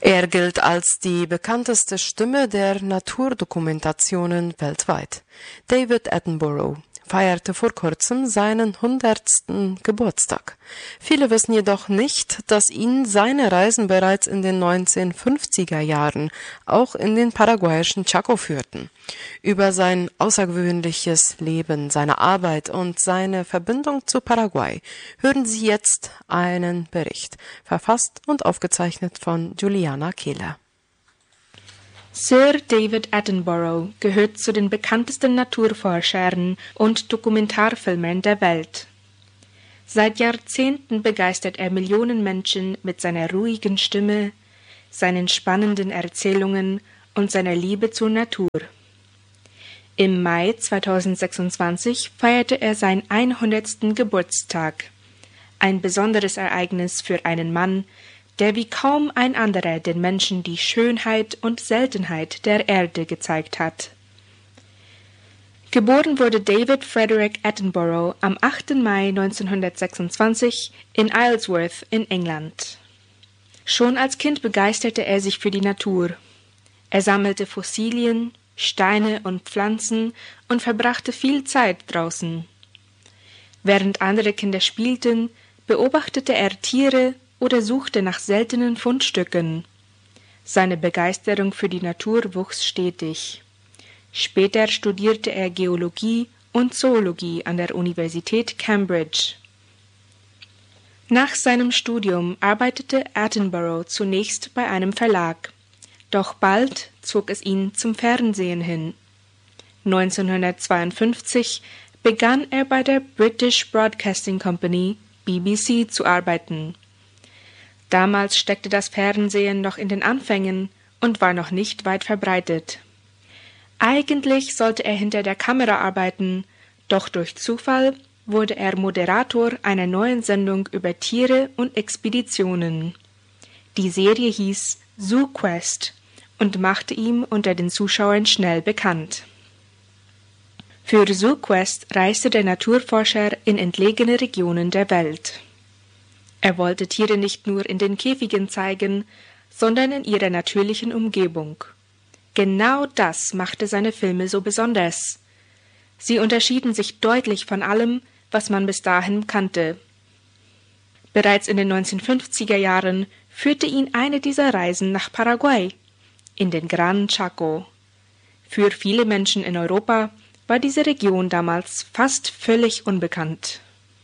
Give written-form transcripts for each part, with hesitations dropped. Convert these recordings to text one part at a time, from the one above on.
Er gilt als die bekannteste Stimme der Naturdokumentationen weltweit. David Attenborough feierte vor kurzem seinen 100. Geburtstag. Viele wissen jedoch nicht, dass ihn seine Reisen bereits in den 1950er Jahren auch in den paraguayischen Chaco führten. Über sein außergewöhnliches Leben, seine Arbeit und seine Verbindung zu Paraguay hören Sie jetzt einen Bericht, verfasst und aufgezeichnet von Juliana Kehler. Sir David Attenborough gehört zu den bekanntesten Naturforschern und Dokumentarfilmern der Welt. Seit Jahrzehnten begeistert er Millionen Menschen mit seiner ruhigen Stimme, seinen spannenden Erzählungen und seiner Liebe zur Natur. Im Mai 2026 feierte er seinen 100. Geburtstag. Ein besonderes Ereignis für einen Mann, der wie kaum ein anderer den Menschen die Schönheit und Seltenheit der Erde gezeigt hat. Geboren wurde David Frederick Attenborough am 8. Mai 1926 in Isleworth in England. Schon als Kind begeisterte er sich für die Natur. Er sammelte Fossilien, Steine und Pflanzen und verbrachte viel Zeit draußen. Während andere Kinder spielten, beobachtete er Tiere oder suchte nach seltenen Fundstücken. Seine Begeisterung für die Natur wuchs stetig. Später studierte er Geologie und Zoologie an der Universität Cambridge. Nach seinem Studium arbeitete Attenborough zunächst bei einem Verlag. Doch bald zog es ihn zum Fernsehen hin. 1952 begann er bei der British Broadcasting Company, BBC, zu arbeiten. Damals steckte das Fernsehen noch in den Anfängen und war noch nicht weit verbreitet. Eigentlich sollte er hinter der Kamera arbeiten, doch durch Zufall wurde er Moderator einer neuen Sendung über Tiere und Expeditionen. Die Serie hieß Zoo Quest und machte ihn unter den Zuschauern schnell bekannt. Für Zoo Quest reiste der Naturforscher in entlegene Regionen der Welt. Er wollte Tiere nicht nur in den Käfigen zeigen, sondern in ihrer natürlichen Umgebung. Genau das machte seine Filme so besonders. Sie unterschieden sich deutlich von allem, was man bis dahin kannte. Bereits in den 1950er Jahren führte ihn eine dieser Reisen nach Paraguay, in den Gran Chaco. Für viele Menschen in Europa war diese Region damals fast völlig unbekannt.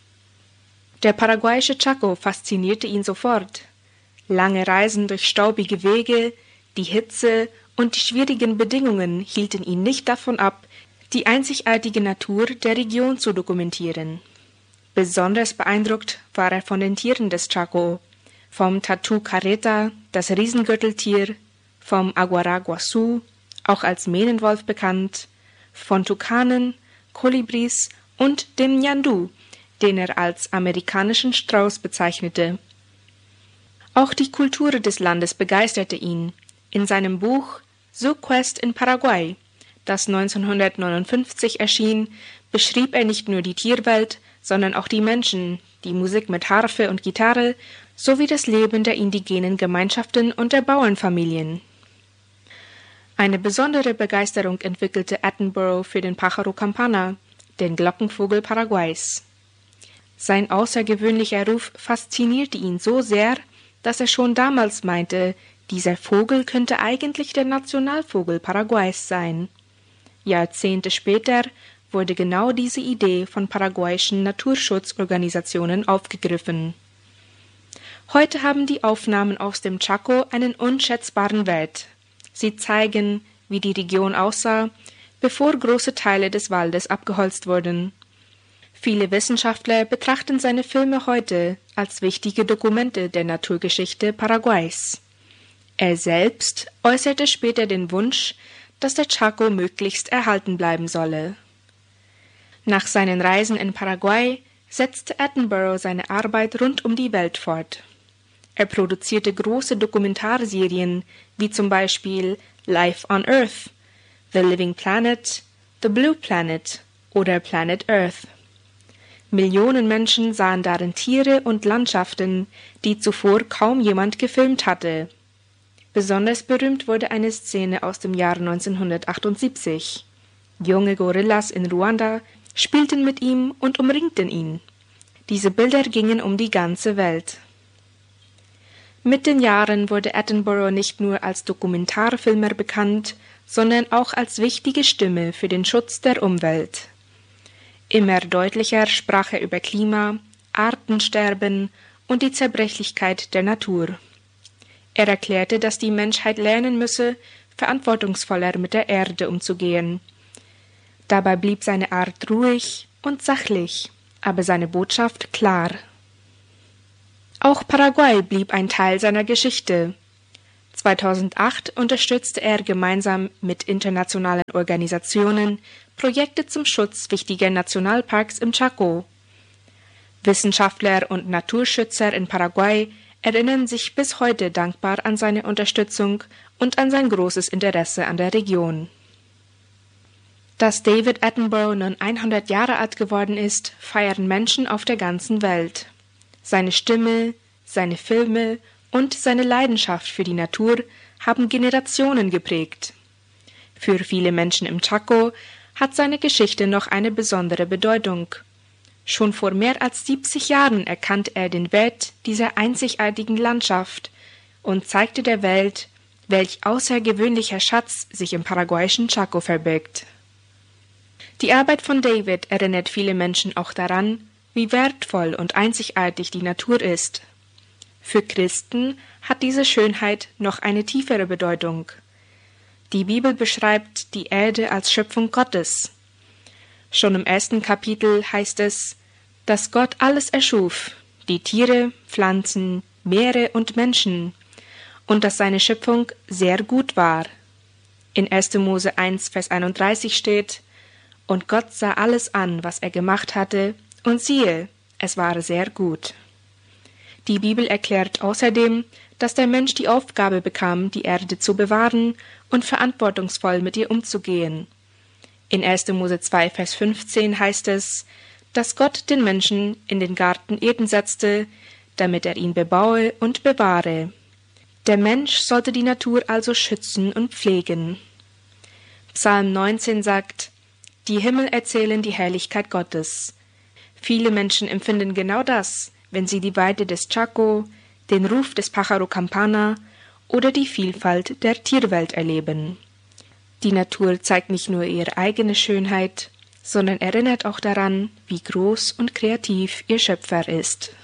Der paraguayische Chaco faszinierte ihn sofort. Lange Reisen durch staubige Wege, die Hitze und die schwierigen Bedingungen hielten ihn nicht davon ab, die einzigartige Natur der Region zu dokumentieren. Besonders beeindruckt war er von den Tieren des Chaco, vom Tatu Carreta, das Riesengürteltier, vom Aguará Guazú, auch als Mähnenwolf bekannt, von Tukanen, Kolibris und dem Ñandú, den er als amerikanischen Strauß bezeichnete. Auch die Kultur des Landes begeisterte ihn. In seinem Buch Zoo Quest in Paraguay, das 1959 erschien, beschrieb er nicht nur die Tierwelt, sondern auch die Menschen, die Musik mit Harfe und Gitarre sowie das Leben der indigenen Gemeinschaften und der Bauernfamilien. Eine besondere Begeisterung entwickelte Attenborough für den Pájaro Campana, den Glockenvogel Paraguays. Sein außergewöhnlicher Ruf faszinierte ihn so sehr, dass er schon damals meinte, dieser Vogel könnte eigentlich der Nationalvogel Paraguays sein. Jahrzehnte später wurde genau diese Idee von paraguayischen Naturschutzorganisationen aufgegriffen. Heute haben die Aufnahmen aus dem Chaco einen unschätzbaren Wert. Sie zeigen, wie die Region aussah, bevor große Teile des Waldes abgeholzt wurden. Viele Wissenschaftler betrachten seine Filme heute als wichtige Dokumente der Naturgeschichte Paraguays. Er selbst äußerte später den Wunsch, dass der Chaco möglichst erhalten bleiben solle. Nach seinen Reisen in Paraguay setzte Attenborough seine Arbeit rund um die Welt fort. Er produzierte große Dokumentarserien, wie zum Beispiel Life on Earth, The Living Planet, The Blue Planet oder Planet Earth. Millionen Menschen sahen darin Tiere und Landschaften, die zuvor kaum jemand gefilmt hatte. Besonders berühmt wurde eine Szene aus dem Jahr 1978. Junge Gorillas in Ruanda spielten mit ihm und umringten ihn. Diese Bilder gingen um die ganze Welt. Mit den Jahren wurde Attenborough nicht nur als Dokumentarfilmer bekannt, sondern auch als wichtige Stimme für den Schutz der Umwelt. Immer deutlicher sprach er über Klima, Artensterben und die Zerbrechlichkeit der Natur. Er erklärte, dass die Menschheit lernen müsse, verantwortungsvoller mit der Erde umzugehen. Dabei blieb seine Art ruhig und sachlich, aber seine Botschaft klar. Auch Paraguay blieb ein Teil seiner Geschichte. 2008 unterstützte er gemeinsam mit internationalen Organisationen Projekte zum Schutz wichtiger Nationalparks im Chaco. Wissenschaftler und Naturschützer in Paraguay erinnern sich bis heute dankbar an seine Unterstützung und an sein großes Interesse an der Region. Dass David Attenborough nun 100 Jahre alt geworden ist, feiern Menschen auf der ganzen Welt. Seine Stimme, seine Filme und seine Leidenschaft für die Natur haben Generationen geprägt. Für viele Menschen im Chaco hat seine Geschichte noch eine besondere Bedeutung. Schon vor mehr als 70 Jahren erkannte er den Wert dieser einzigartigen Landschaft und zeigte der Welt, welch außergewöhnlicher Schatz sich im paraguayischen Chaco verbirgt. Die Arbeit von David erinnert viele Menschen auch daran, wie wertvoll und einzigartig die Natur ist. Für Christen hat diese Schönheit noch eine tiefere Bedeutung. Die Bibel beschreibt die Erde als Schöpfung Gottes. Schon im 1. Kapitel heißt es, dass Gott alles erschuf, die Tiere, Pflanzen, Meere und Menschen, und dass seine Schöpfung sehr gut war. In 1. Mose 1, Vers 31 steht, und Gott sah alles an, was er gemacht hatte, und siehe, es war sehr gut. Die Bibel erklärt außerdem, dass der Mensch die Aufgabe bekam, die Erde zu bewahren und verantwortungsvoll mit ihr umzugehen. In 1. Mose 2, Vers 15 heißt es, dass Gott den Menschen in den Garten Eden setzte, damit er ihn bebaue und bewahre. Der Mensch sollte die Natur also schützen und pflegen. Psalm 19 sagt, die Himmel erzählen die Herrlichkeit Gottes. Viele Menschen empfinden genau das, wenn sie die Weite des Chaco, den Ruf des Pájaro Campana oder die Vielfalt der Tierwelt erleben. Die Natur zeigt nicht nur ihre eigene Schönheit, sondern erinnert auch daran, wie groß und kreativ ihr Schöpfer ist.